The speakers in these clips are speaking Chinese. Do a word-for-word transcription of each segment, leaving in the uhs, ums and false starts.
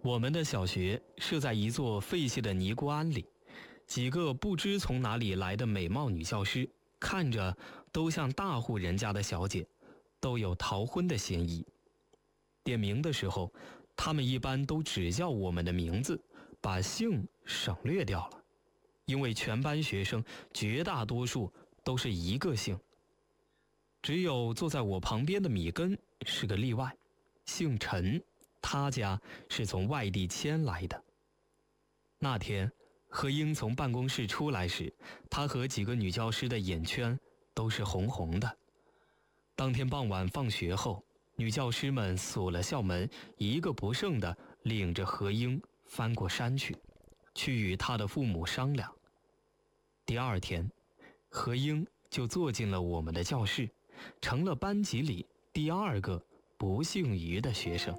我们的小学设在一座废弃的尼姑庵里，几个不知从哪里来的美貌女教师，看着都像大户人家的小姐，都有逃婚的嫌疑。点名的时候，他们一般都只叫我们的名字，把姓省略掉了，因为全班学生绝大多数都是一个姓。只有坐在我旁边的米根是个例外，姓陈，他家是从外地迁来的。那天何英从办公室出来时，她和几个女教师的眼圈都是红红的。当天傍晚放学后，女教师们锁了校门，一个不剩的领着何英翻过山去，去与她的父母商量。第二天，何英就坐进了我们的教室，成了班级里第二个不姓于的学生。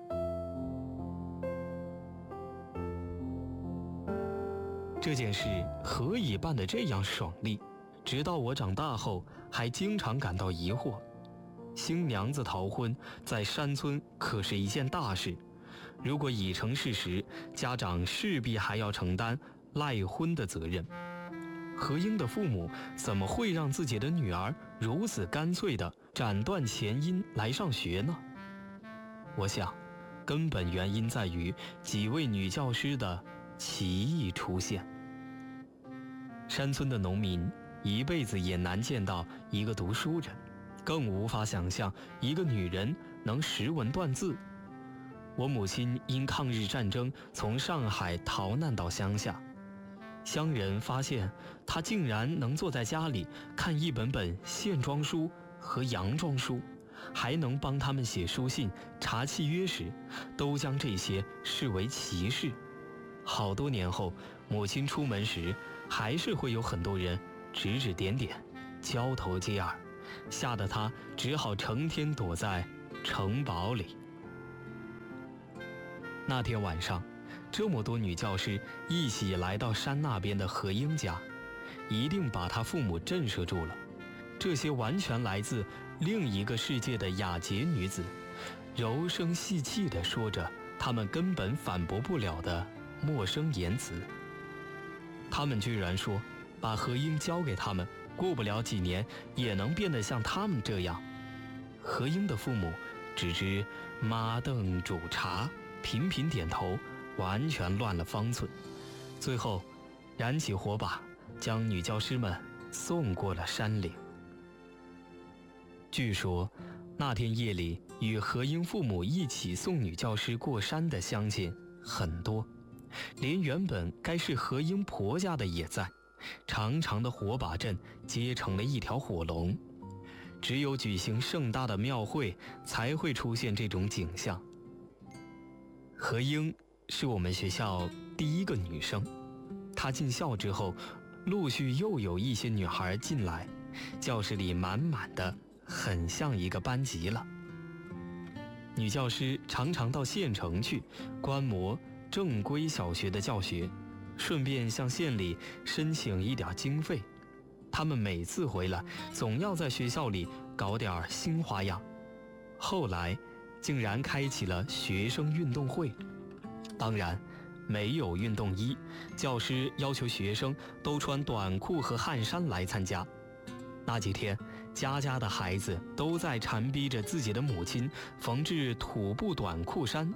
这件事何以办得这样爽利，直到我长大后还经常感到疑惑。新娘子逃婚在山村可是一件大事，如果已成事实，家长势必还要承担赖婚的责任。何英的父母怎么会让自己的女儿如此干脆地斩断前因来上学呢？我想根本原因在于几位女教师的奇异出现。山村的农民一辈子也难见到一个读书人，更无法想象一个女人能识文断字。我母亲因抗日战争从上海逃难到乡下，乡人发现她竟然能坐在家里看一本本线装书和洋装书，还能帮他们写书信、查契约时，都将这些视为奇事。好多年后，母亲出门时，还是会有很多人指指点点，交头接耳，吓得她只好成天躲在城堡里。那天晚上，这么多女教师一起来到山那边的何英家，一定把她父母震慑住了。这些完全来自另一个世界的雅洁女子，柔声细气地说着她们根本反驳不了的陌生言辞。他们居然说，把何英交给他们，过不了几年也能变得像他们这样。何英的父母只知妈凳煮茶，频频点头，完全乱了方寸。最后燃起火把，将女教师们送过了山岭。据说那天夜里与何英父母一起送女教师过山的乡亲很多，连原本该是何英婆家的也在，长长的火把阵结成了一条火龙。只有举行盛大的庙会才会出现这种景象。何英是我们学校第一个女生，她进校之后，陆续又有一些女孩进来，教室里满满的，很像一个班级了。女教师常常到县城去观摩正规小学的教学，顺便向县里申请一点经费。他们每次回来总要在学校里搞点新花样，后来竟然开启了学生运动会。当然没有运动衣，教师要求学生都穿短裤和汗衫来参加。那几天，家家的孩子都在缠逼着自己的母亲缝制土布短裤衫，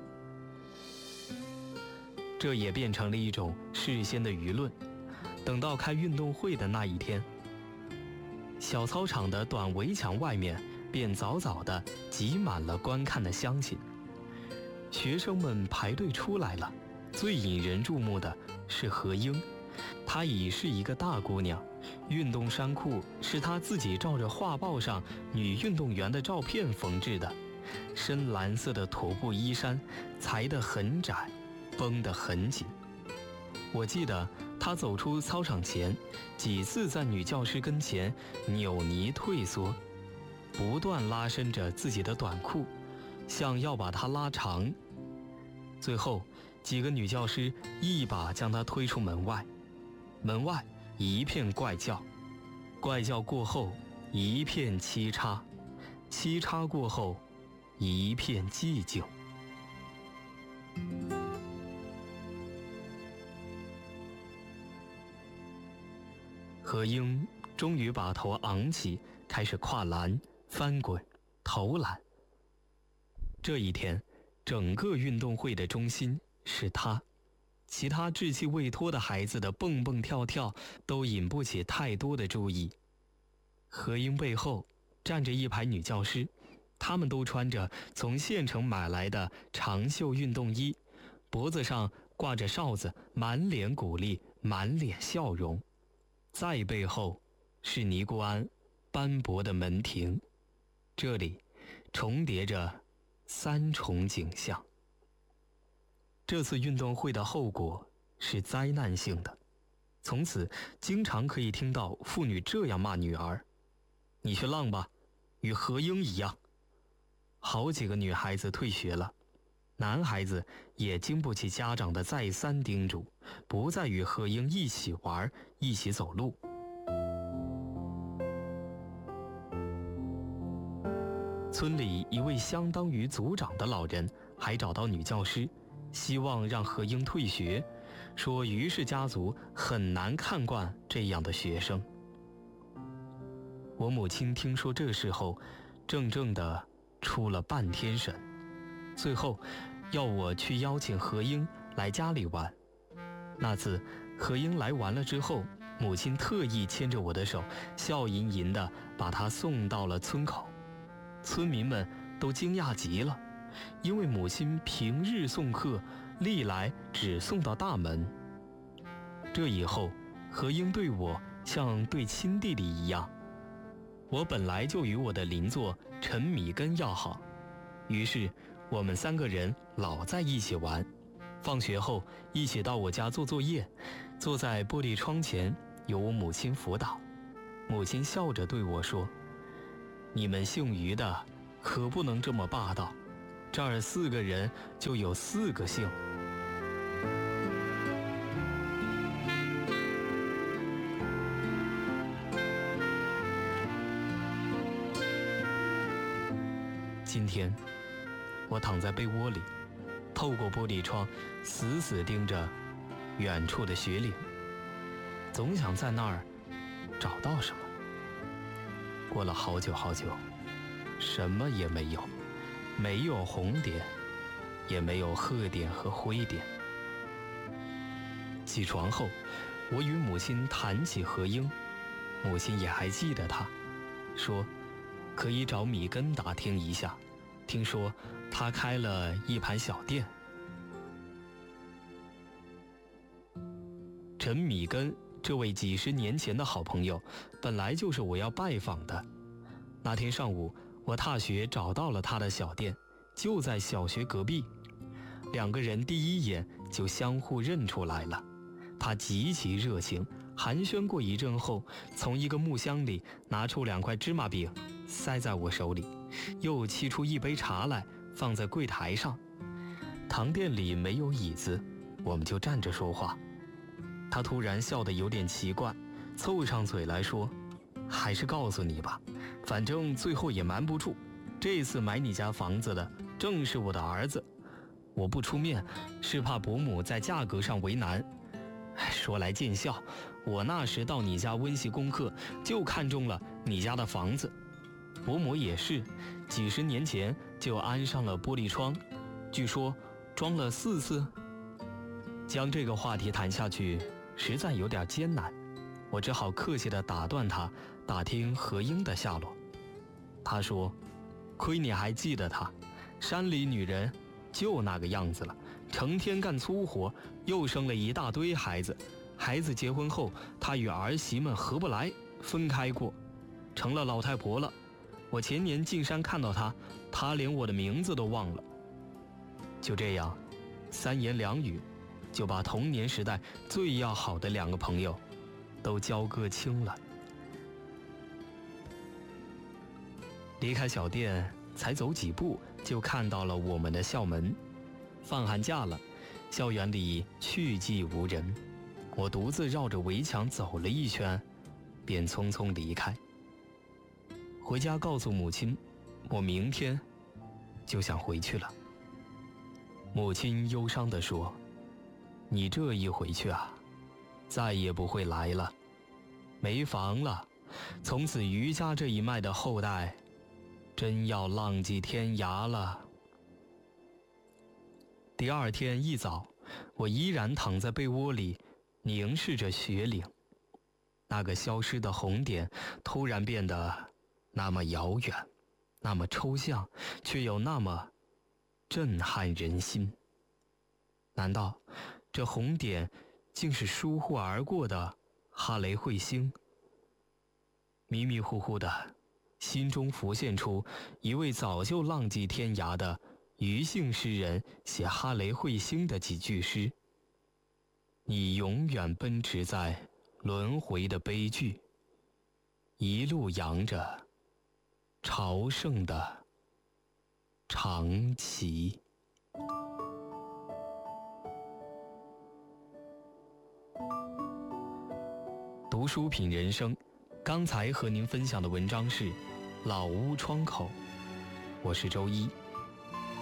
这也变成了一种事先的舆论。等到开运动会的那一天，小操场的短围墙外面便早早地挤满了观看的乡亲。学生们排队出来了，最引人注目的是何英。她已是一个大姑娘，运动衫裤是她自己照着画报上女运动员的照片缝制的，深蓝色的土布衣衫裁得很窄，绷得很紧。我记得她走出操场前，几次在女教师跟前扭捏退缩，不断拉伸着自己的短裤，想要把它拉长。最后几个女教师一把将她推出门外，门外一片怪叫，怪叫过后一片沏插，沏插过后一片寂静。 何英终于把头昂起，开始跨栏、翻滚、投篮。这一天，整个运动会的中心是他，其他稚气未脱的孩子的蹦蹦跳跳都引不起太多的注意。何英背后站着一排女教师，她们都穿着从县城买来的长袖运动衣，脖子上挂着哨子，满脸鼓励，满脸笑容。再背后是尼姑庵斑驳的门庭，这里重叠着三重景象。这次运动会的后果是灾难性的，从此经常可以听到妇女这样骂女儿：你去浪吧，与何英一样。好几个女孩子退学了，男孩子也经不起家长的再三叮嘱，不再与何英一起玩，一起走路。村里一位相当于组长的老人还找到女教师，希望让何英退学，说于氏家族很难看惯这样的学生。我母亲听说这事后，怔怔地出了半天神，最后要我去邀请何英来家里玩。那次何英来完了之后，母亲特意牵着我的手，笑吟吟地把她送到了村口。村民们都惊讶极了，因为母亲平日送客历来只送到大门。这以后，何英对我像对亲弟弟一样。我本来就与我的邻座陈米根要好，于是我们三个人老在一起玩。放学后一起到我家做作业，坐在玻璃窗前，由我母亲辅导。母亲笑着对我说：你们姓于的可不能这么霸道，这儿四个人就有四个姓。今天我躺在被窝里，透过玻璃窗死死盯着远处的雪岭，总想在那儿找到什么。过了好久好久，什么也没有，没有红点，也没有褐点和灰点。起床后，我与母亲谈起何英，母亲也还记得他，说可以找米根打听一下，听说他开了一盘小店。陈米根这位几十年前的好朋友，本来就是我要拜访的。那天上午，我踏雪找到了他的小店，就在小学隔壁。两个人第一眼就相互认出来了。他极其热情，寒暄过一阵后，从一个木箱里拿出两块芝麻饼，塞在我手里，又沏出一杯茶来，放在柜台上。堂店里没有椅子，我们就站着说话。他突然笑得有点奇怪，凑上嘴来说：还是告诉你吧，反正最后也瞒不住，这次买你家房子的正是我的儿子。我不出面，是怕伯母在价格上为难。说来见笑，我那时到你家温习功课，就看中了你家的房子。伯母也是，几十年前就安上了玻璃窗，据说装了四次。将这个话题谈下去，实在有点艰难，我只好客气地打断他，打听何英的下落。他说：亏你还记得他，山里女人就那个样子了，成天干粗活，又生了一大堆孩子。孩子结婚后，他与儿媳们合不来，分开过，成了老太婆了。我前年进山看到他，他连我的名字都忘了。就这样，三言两语就把童年时代最要好的两个朋友都交割清了。离开小店才走几步，就看到了我们的校门。放寒假了，校园里去寂无人，我独自绕着围墙走了一圈，便匆匆离开。回家告诉母亲，我明天就想回去了。母亲忧伤地说：你这一回去啊，再也不会来了。 没房了，从此余家这一脉的后代真要浪迹天涯了。第二天一早，我依然躺在被窝里，凝视着雪岭。那个消失的红点突然变得那么遥远，那么抽象，却又那么震撼人心。难道这红点竟是疏忽而过的哈雷彗星？迷迷糊糊的，心中浮现出一位早就浪迹天涯的余姓诗人写哈雷彗星的几句诗：你永远奔驰在轮回的悲剧，一路扬着朝圣的长旗。读书品人生，刚才和您分享的文章是《老屋窗口》，我是周一。